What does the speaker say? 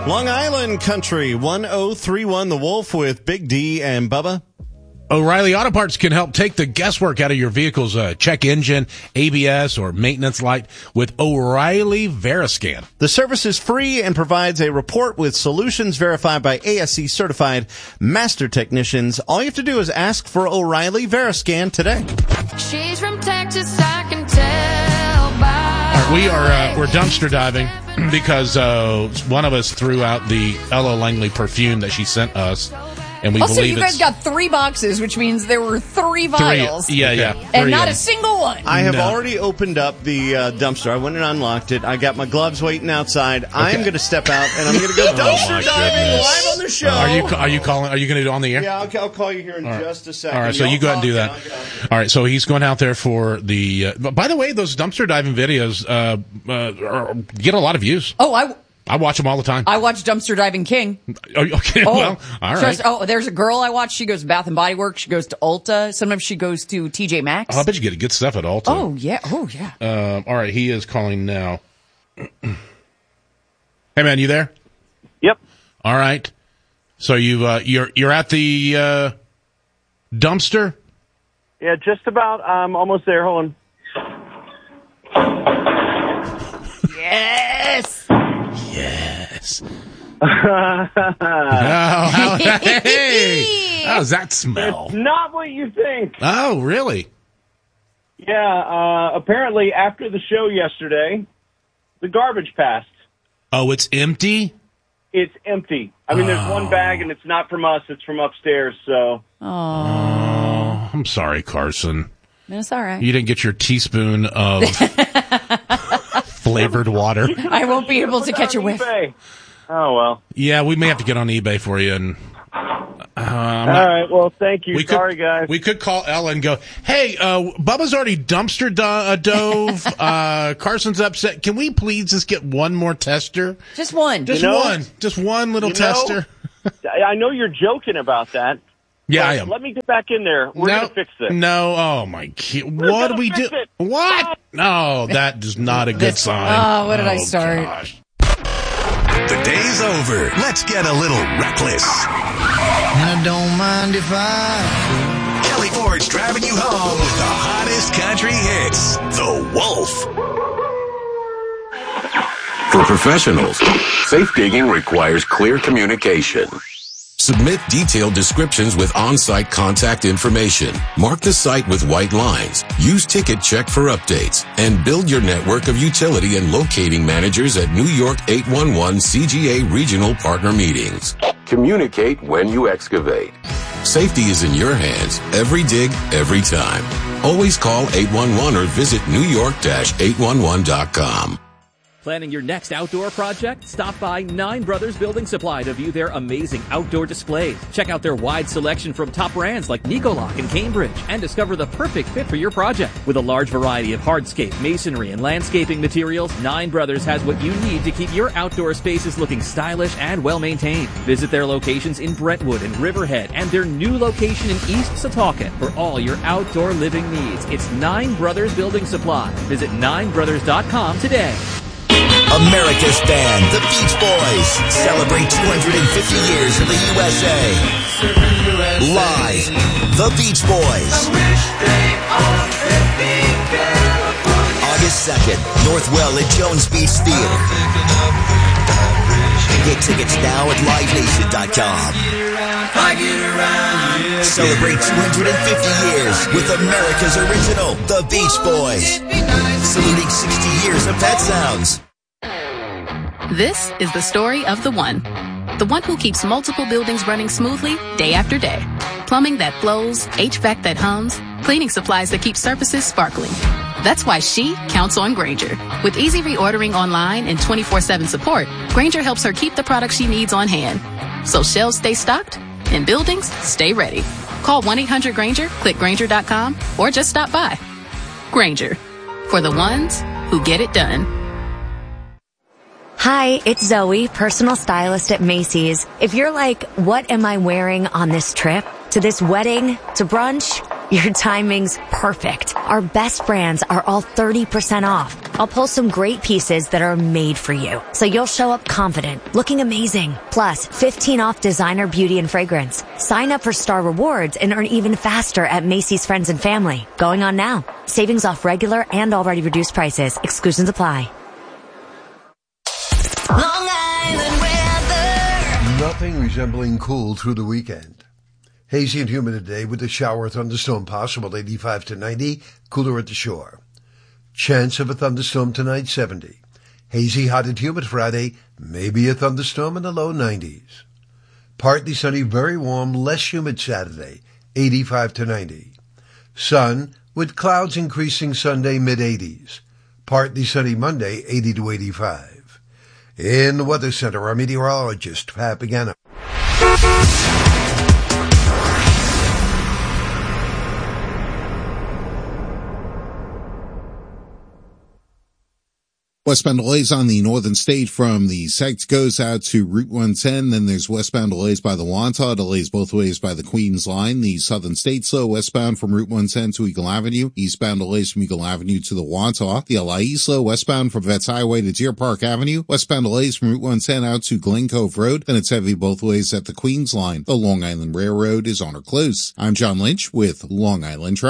Long Island Country, 1031 The Wolf with Big D and Bubba. O'Reilly Auto Parts can help take the guesswork out of your vehicle's check engine, ABS, or maintenance light with O'Reilly Veriscan. The service is free and provides a report with solutions verified by ASE certified master technicians. All you have to do is ask for O'Reilly Veriscan today. She's from Texas, I can tell by. All right, we're dumpster diving because one of us threw out the Ella Langley perfume that she sent us. And we also, believe you guys got 3 boxes, which means there were 3 vials. Yeah. And not a single one. I have already opened up the dumpster. I went and unlocked it. I got my gloves waiting outside. Okay. I am going to step out, and I'm going to go dumpster diving live on the show. Are you calling? Are you going to do it on the air? Yeah, I'll call you here in just a second. All right, so you go ahead and do that. All right, so he's going out there for the... by the way, those dumpster diving videos get a lot of views. Oh, I watch them all the time. I watch Dumpster Diving King. Okay, well, all right. There's a girl I watch. She goes to Bath & Body Works. She goes to Ulta. Sometimes she goes to TJ Maxx. I bet you get good stuff at Ulta. Oh, yeah. All right, he is calling now. Hey, man, you there? Yep. All right. So you're at the dumpster? Yeah, just about. I'm almost there. Hold on. Yes. Hey, how does that smell? It's not what you think. Oh, really? Yeah, apparently after the show yesterday, the garbage passed. Oh, it's empty? It's empty. I mean, there's one bag, and it's not from us. It's from upstairs, so. Oh, I'm sorry, Carson. That's all right. You didn't get your teaspoon of flavored water. I won't be able to catch a whiff. Oh, well. Yeah, we may have to get on eBay for you. And all right, well, thank you. Sorry, guys. We could call Ella and go, hey, Bubba's already dumpster dove. Carson's upset. Can we please just get one more tester? Just one. Just one little tester. I know you're joking about that. Yeah, I am. Let me get back in there. We're going to fix this. No, oh, my God. What do we do? What? No, that is not a good sign. Oh, what did I start? Gosh. The day's over. Let's get a little reckless. And I don't mind if I... Kelly Ford's driving you home with the hottest country hits. The Wolf. For professionals, safe digging requires clear communication. Submit detailed descriptions with on-site contact information. Mark the site with white lines. Use Ticket Check for updates. And build your network of utility and locating managers at New York 811 CGA regional partner meetings. Communicate when you excavate. Safety is in your hands. Every dig, every time. Always call 811 or visit newyork-811.com. Planning your next outdoor project? Stop by Nine Brothers Building Supply to view their amazing outdoor displays. Check out their wide selection from top brands like Nicoloc and Cambridge and discover the perfect fit for your project. With a large variety of hardscape, masonry, and landscaping materials, Nine Brothers has what you need to keep your outdoor spaces looking stylish and well-maintained. Visit their locations in Brentwood and Riverhead and their new location in East Setauket for all your outdoor living needs. It's Nine Brothers Building Supply. Visit ninebrothers.com today. America's band, the Beach Boys, celebrate 250 years in the USA. Live, the Beach Boys. August 2nd, Northwell at Jones Beach Theater. Get tickets now at livenation.com. Celebrate 250 years with America's original, the Beach Boys. Saluting 60 years of Pet Sounds. This is the story of the one who keeps multiple buildings running smoothly day after day. Plumbing that flows, HVAC that hums, cleaning supplies that keep surfaces sparkling. That's why she counts on Grainger. With easy reordering online and 24/7 support, Grainger helps her keep the products she needs on hand. So shelves stay stocked and buildings stay ready. Call 1-800-GRAINGER, click Grainger.com, or just stop by. Grainger, for the ones who get it done. Hi, it's Zoe, personal stylist at Macy's. If you're like, what am I wearing on this trip? To this wedding? To brunch? Your timing's perfect. Our best brands are all 30% off. I'll pull some great pieces that are made for you, so you'll show up confident, looking amazing. Plus, 15 off designer beauty and fragrance. Sign up for Star Rewards and earn even faster at Macy's Friends and Family. Going on now. Savings off regular and already reduced prices. Exclusions apply. Long Island weather. Nothing resembling cool through the weekend. Hazy and humid today with a shower or thunderstorm possible, 85 to 90, cooler at the shore. Chance of a thunderstorm tonight, 70. Hazy, hot and humid Friday, maybe a thunderstorm in the low 90s. Partly sunny, very warm, less humid Saturday, 85 to 90. Sun, with clouds increasing Sunday, mid-80s. Partly sunny Monday, 80 to 85. In the Weather Center, our meteorologist, Pat Pagano. Westbound delays on the northern state from the Sykes goes out to Route 110. Then there's westbound delays by the Wantagh, delays both ways by the Queens line. The southern state slow westbound from Route 110 to Eagle Avenue. Eastbound delays from Eagle Avenue to the Wantagh. The LIE slow westbound from Vets Highway to Deer Park Avenue. Westbound delays from Route 110 out to Glen Cove Road. Then it's heavy both ways at the Queens line. The Long Island Railroad is on or close. I'm John Lynch with Long Island Traffic.